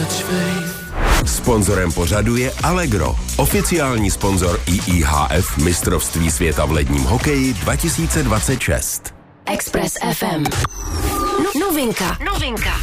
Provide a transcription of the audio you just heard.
Sponzorem pořadu je Allegro, oficiální sponzor IIHF mistrovství světa v ledním hokeji 2026. Express FM. Novinka.